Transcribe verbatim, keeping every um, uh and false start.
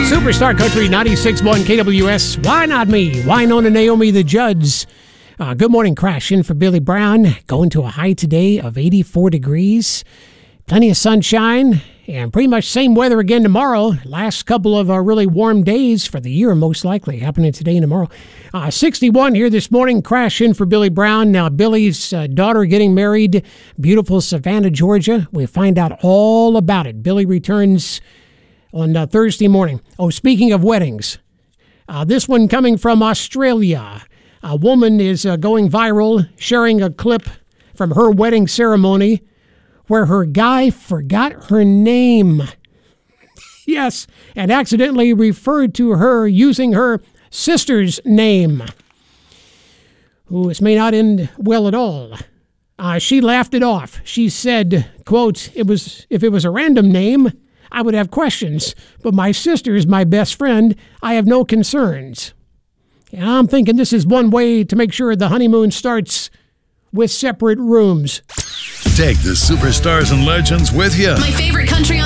Superstar Country ninety-six point one K W S. Why Not Me? Wynonna Naomi, the Judds. Uh, good morning, crash in for Billy Brown. Going to a high today of eighty-four degrees. Plenty of sunshine and pretty much same weather again tomorrow. Last couple of uh, really warm days for the year, most likely happening today and tomorrow. Uh, sixty-one here this morning. Crash in for Billy Brown. Now, Billy's uh, daughter getting married. Beautiful Savannah, Georgia. We find out all about it. Billy returns on uh, Thursday morning. Oh, speaking of weddings, uh, this one coming from Australia. A woman is uh, going viral, sharing a clip from her wedding ceremony where her guy forgot her name. Yes, and accidentally referred to her using her sister's name. Ooh, this may not end well at all. Uh, she laughed it off. She said, quote, "It was if it was a random name, I would have questions, but my sister is my best friend. I have no concerns." And I'm thinking this is one way to make sure the honeymoon starts with separate rooms. Take the superstars and legends with you. My favorite country on